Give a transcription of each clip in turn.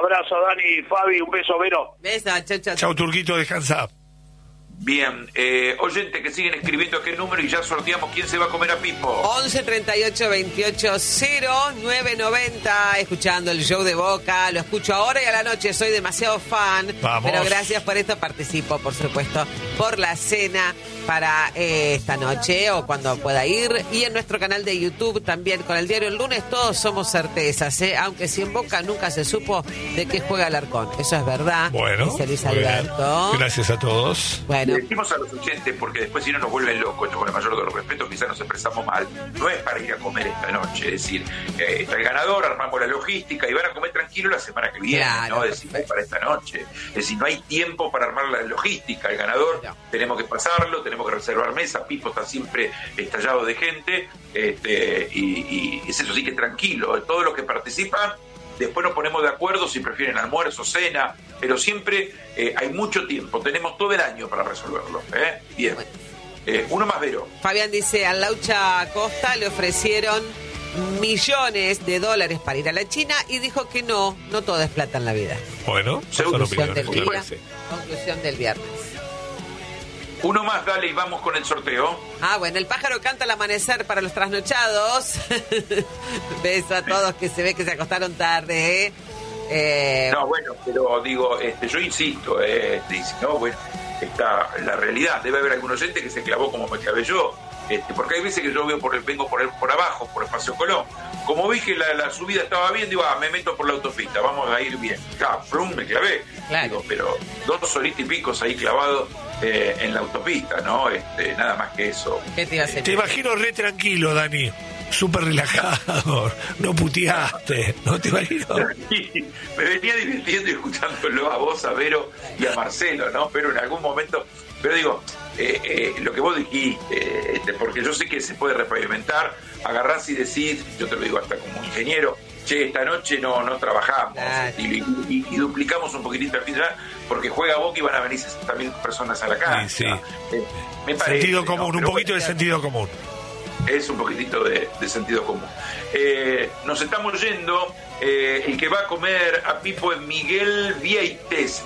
abrazo, Dani, Fabi, un beso, Vero. Beso, chau. Chau, Turquito, descansa. Bien, oyentes que siguen escribiendo a qué número y ya sorteamos quién se va a comer a Pipo. 11 38 28 09 90, escuchando el show de Boca. Lo escucho ahora y a la noche, soy demasiado fan. Vamos. Pero gracias por esto, participo, por supuesto, por la cena para esta noche o cuando pueda ir. Y en nuestro canal de YouTube también, con el diario El Lunes, todos somos certezas, aunque si en Boca nunca se supo de qué juega Alarcón. Eso es verdad. Bueno, Dice Luis muy bien. Alberto. Gracias a todos. Bueno. Le decimos a los oyentes, porque después si no nos vuelven locos, con el mayor de los respetos, quizás nos expresamos mal, no es para ir a comer esta noche, es decir, está el ganador, armamos la logística y van a comer tranquilo la semana que viene, Claro, ¿no? Es decir, es para esta noche, es decir, no hay tiempo para armar la logística, el ganador tenemos que pasarlo, tenemos que reservar mesa, Pipo está siempre estallado de gente, y es eso sí que tranquilo, todos los que participan. Después nos ponemos de acuerdo si prefieren almuerzo, cena, pero siempre hay mucho tiempo. Tenemos todo el año para resolverlo. Bien. Uno más, Vero. Fabián dice, al Laucha Costa le ofrecieron millones de dólares para ir a la China y dijo que no todo es plata en la vida. Bueno, Conclusión del día, parece. conclusión del viernes. Uno más, dale, y vamos con el sorteo. Bueno, el pájaro canta al amanecer para los trasnochados. Beso a todos que se ve que se acostaron tarde. No, bueno, pero digo, yo insisto, y si no, bueno, está la realidad. Debe haber algún oyente que se clavó como me clavé yo. Porque hay veces que yo vengo por abajo, por Espacio Colón. Como vi que la subida estaba bien, digo, me meto por la autopista, vamos a ir bien. Plum, me clavé. Claro. Digo, pero 2 horitas y picos ahí clavados en la autopista, ¿no? Nada más que eso. ¿Qué te iba a hacer? Te imagino re tranquilo, Dani. Súper relajado. No puteaste. No te imagino. Me venía divirtiendo y escuchándolo a vos, a Vero y a Marcelo, ¿no? Pero en algún momento... Pero digo, lo que vos dijiste, porque yo sé que se puede repavimentar, agarrás y decís, yo te lo digo hasta como ingeniero, che, esta noche no trabajamos, y duplicamos un poquitito el fin de semana, porque juega Boca y van a venir 60.000 personas a la casa. Sí. Me parece, Sentido común, ¿no? un poquito de sentido común. Es un poquitito de sentido común. Nos estamos yendo. El que va a comer a Pipo es Miguel Vieites,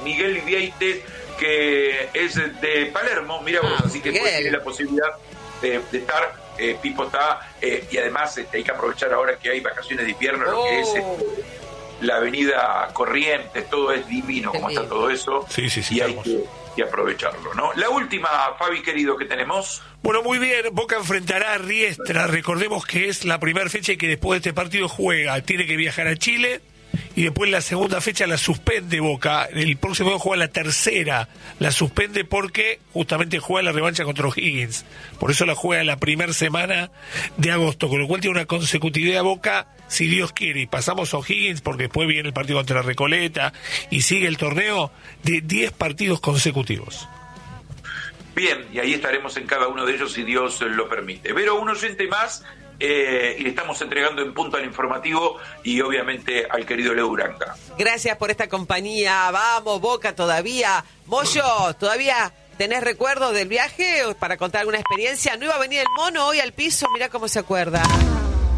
que es de Palermo, mira vos, así que pues, tiene la posibilidad de estar. Pipo está, y además hay que aprovechar ahora que hay vacaciones de invierno, lo que es la avenida Corrientes, todo es divino, como está todo eso, Sí, y hay que aprovecharlo, ¿no? La última, Fabi querido, que tenemos. Bueno, muy bien, Boca enfrentará a Riestra, recordemos que es la primera fecha y que después de este partido juega, tiene que viajar a Chile, y después la segunda fecha la suspende Boca, el próximo año juega la tercera, la suspende porque justamente juega la revancha contra O'Higgins, por eso la juega la primera semana de agosto, con lo cual tiene una consecutividad Boca, si Dios quiere, y pasamos a O'Higgins porque después viene el partido contra Recoleta y sigue el torneo de 10 partidos consecutivos. Bien, y ahí estaremos en cada uno de ellos si Dios lo permite. Pero un oyente más, y le estamos entregando en punto al informativo y obviamente al querido Leo Uranga. Gracias por esta compañía. Vamos, Boca, todavía. Moyo, ¿todavía tenés recuerdos del viaje para contar alguna experiencia? ¿No iba a venir el mono hoy al piso? Mirá cómo se acuerda.